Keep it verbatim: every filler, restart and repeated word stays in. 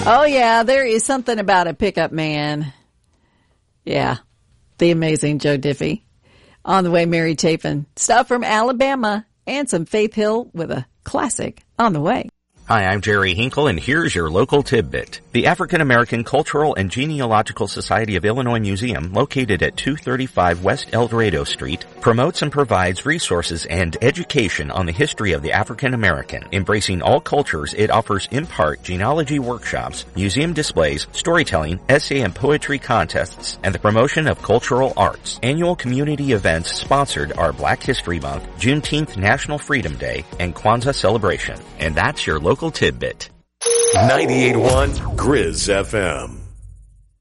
Oh, yeah, there is something about a pickup man. Yeah, the amazing Joe Diffie. On the way, Mary Chapin. Stuff from Alabama and some Faith Hill with a classic on the way. Hi, I'm Jerry Hinkle, and here's your local tidbit. The African American Cultural and Genealogical Society of Illinois Museum, located at two thirty-five West El Dorado Street, promotes and provides resources and education on the history of the African American. Embracing all cultures, it offers in part genealogy workshops, museum displays, storytelling, essay and poetry contests, and the promotion of cultural arts. Annual community events sponsored are Black History Month, Juneteenth National Freedom Day, and Kwanzaa celebration. And that's your local tidbit. ninety-eight point one Grizz F M.